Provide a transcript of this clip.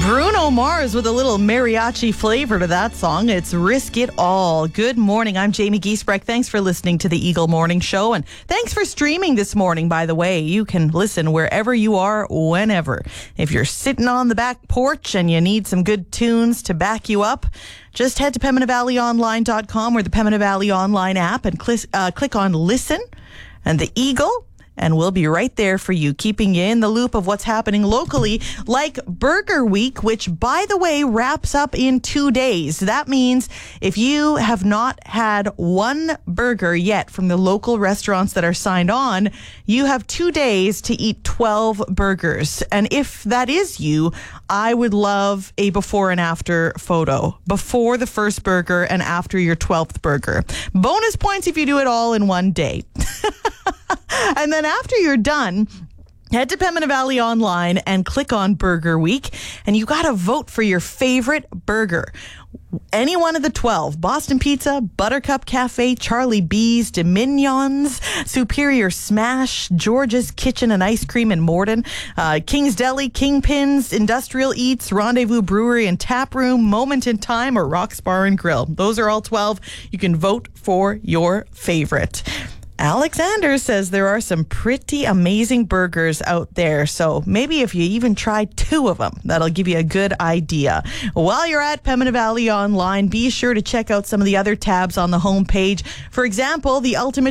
Bruno Mars with a little mariachi flavor to that song. It's Risk It All. Good morning. I'm Jamie Giesbrecht. Thanks for listening to the Eagle Morning Show. And thanks for streaming this morning, by the way. You can listen wherever you are, whenever. If you're sitting on the back porch and you need some good tunes to back you up, just head to PembinaValleyOnline.com or the Pembina Valley Online app and click on Listen and the Eagle. And we'll be right there for you, keeping you in the loop of what's happening locally, like Burger Week, which, by the way, wraps up in 2 days. That means if you have not had one burger yet from the local restaurants that are signed on, you have 2 days to eat 12 burgers. And if that is you, I would love a before and after photo. Before the first burger and after your 12th burger. Bonus points if you do it all in one day. And then after you're done, head to Pembina Valley Online and click on Burger Week. And you got to vote for your favorite burger. Any one of the 12. Boston Pizza, Buttercup Cafe, Charlie B's, Dominions, Superior Smash, George's Kitchen and Ice Cream in Morden, King's Deli, Kingpins, Industrial Eats, Rendezvous Brewery and Tap Room, Moment in Time, or Rock's Bar and Grill. Those are all 12. You can vote for your favorite. Alexander says there are some pretty amazing burgers out there. So maybe if you even try 2 of them, that'll give you a good idea. While you're at Pembina Valley Online, be sure to check out some of the other tabs on the homepage. For example, the Ultimate